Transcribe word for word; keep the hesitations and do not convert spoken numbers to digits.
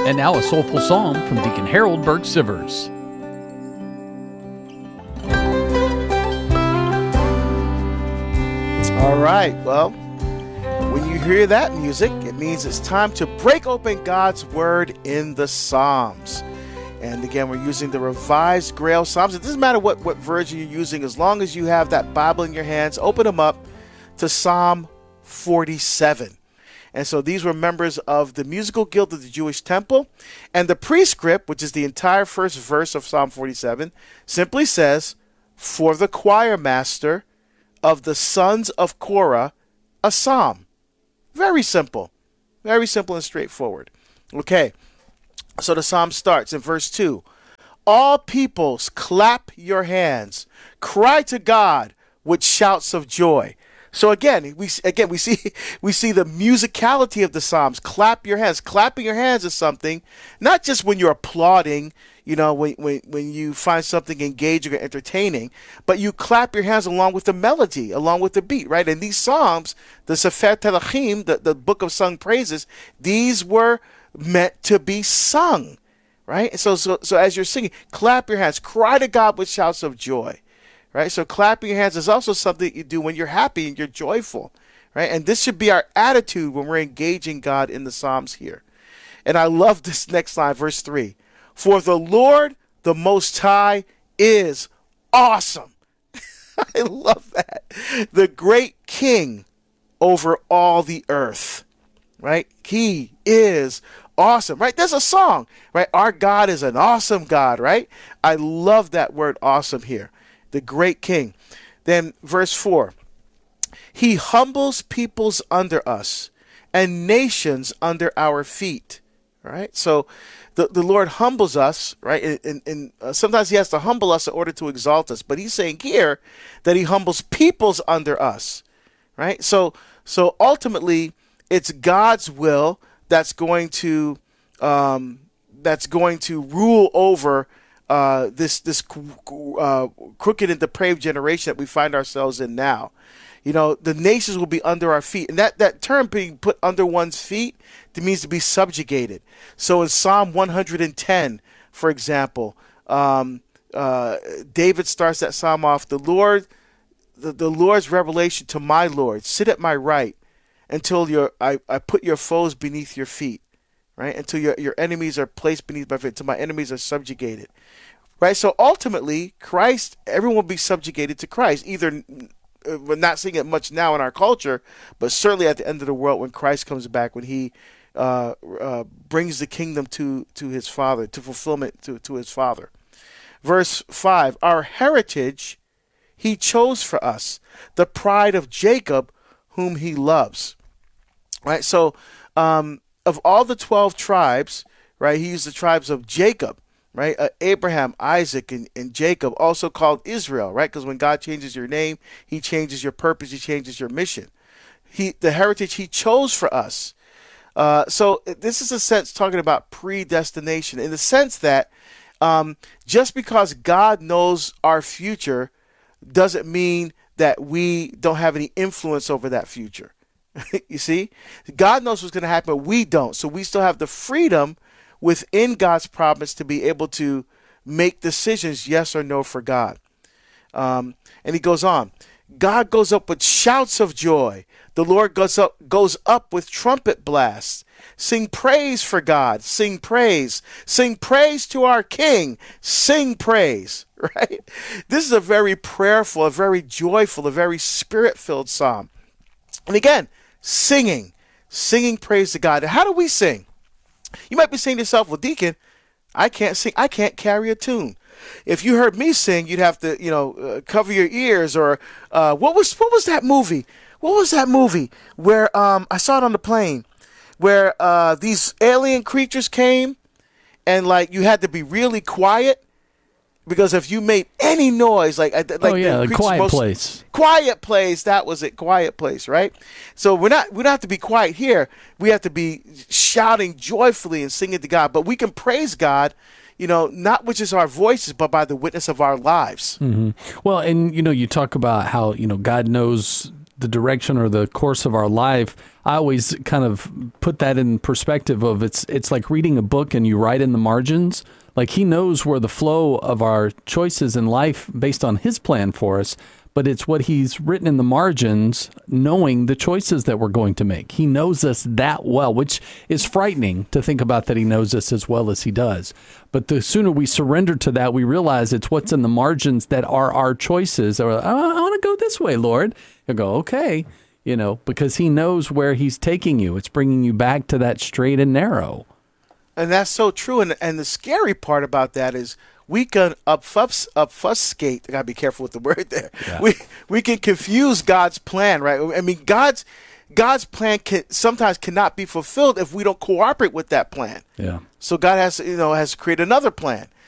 And now a soulful psalm from Deacon Harold Burke Sivers. All right, well, when you hear that music, it means it's time to break open God's Word in the Psalms. And again, we're using the Revised Grail Psalms. It doesn't matter what, what version you're using, as long as you have that Bible in your hands, open them up to Psalm forty-seven. And so these were members of the Musical Guild of the Jewish Temple. And the prescript, which is the entire first verse of Psalm forty-seven, simply says, "For the choir master of the sons of Korah, a psalm." Very simple. Very simple and straightforward. Okay, so the psalm starts in verse two. "All peoples, clap your hands. Cry to God with shouts of joy." So again, we again we see we see the musicality of the Psalms. Clap your hands. Clapping your hands is something, not just when you're applauding, you know, when when, when you find something engaging or entertaining, but you clap your hands along with the melody, along with the beat, right? And these Psalms, the Sefer Telachim, the, the book of sung praises, these were meant to be sung, right? So so so as you're singing, clap your hands, cry to God with shouts of joy. Right, so clapping your hands is also something you do when you're happy and you're joyful, right? And this should be our attitude when we're engaging God in the Psalms here. And I love this next line, verse three. "For the Lord, the Most High, is awesome." I love that. "The great King over all the earth," right? He is awesome, right? There's a song, right? Our God is an awesome God, right? I love that word awesome here. The great King. Then verse four, "He humbles peoples under us and nations under our feet." Right? So the, the Lord humbles us, right? And, and, and uh, sometimes he has to humble us in order to exalt us. But he's saying here that he humbles peoples under us. Right? So so ultimately it's God's will that's going to um, that's going to rule over Uh, this this uh, crooked and depraved generation that we find ourselves in now. You know, the nations will be under our feet. And that, that term being put under one's feet, it means to be subjugated. So in Psalm one hundred ten, for example, um, uh, David starts that psalm off, the Lord, the, the Lord's revelation to my Lord, sit at my right until your I, I put your foes beneath your feet. Right? Until your, your enemies are placed beneath my feet, until my enemies are subjugated. Right? So ultimately, Christ, everyone will be subjugated to Christ. Either, uh, we're not seeing it much now in our culture, but certainly at the end of the world when Christ comes back, when he uh, uh, brings the kingdom to, to his Father, to fulfillment to, to his Father. Verse five, "Our heritage he chose for us, the pride of Jacob, whom he loves." Right? So, um, of all the twelve tribes, right, he used the tribes of Jacob, right, uh, Abraham, Isaac, and, and Jacob, also called Israel, right, because when God changes your name, he changes your purpose, he changes your mission. He, the heritage he chose for us. Uh, so this is a sense talking about predestination in the sense that um, just because God knows our future doesn't mean that we don't have any influence over that future. You see, God knows what's going to happen, but we don't. So we still have the freedom within God's promise to be able to make decisions, yes or no, for God. Um, and he goes on. "God goes up with shouts of joy. The Lord goes up, goes up with trumpet blasts. Sing praise for God. Sing praise. Sing praise to our King. Sing praise." Right? This is a very prayerful, a very joyful, a very spirit-filled psalm. And again, singing, singing praise to God. And how do we sing? You might be saying to yourself, "Well, Deacon, I can't sing. I can't carry a tune." If you heard me sing, you'd have to, you know, uh, cover your ears. Or uh, what was what was that movie? What was that movie where um, I saw it on the plane, where uh, these alien creatures came, and like you had to be really quiet. Because if you made any noise, like like oh yeah, the the Quiet most, Place, Quiet Place, that was it, Quiet Place, right? So we're not we don't have to be quiet here. We have to be shouting joyfully and singing to God. But we can praise God, you know, not with just our voices, but by the witness of our lives. Mm-hmm. Well, and you know, you talk about how you know God knows the direction or the course of our life, I always kind of put that in perspective of it's it's like reading a book and you write in the margins. Like he knows where the flow of our choices in life based on his plan for us, but it's what he's written in the margins, knowing the choices that we're going to make. He knows us that well, which is frightening to think about that he knows us as well as he does. But the sooner we surrender to that, we realize it's what's in the margins that are our choices. Or, I want to go this way, Lord. He'll go, okay, you know, because he knows where he's taking you. It's bringing you back to that straight and narrow. And that's so true. And, and the scary part about that is we can obfus- obfuscate. I gotta be careful with the word there. Yeah. We we can confuse God's plan, right? I mean, God's God's plan can, sometimes cannot be fulfilled if we don't cooperate with that plan. Yeah. So God has you know has created another plan,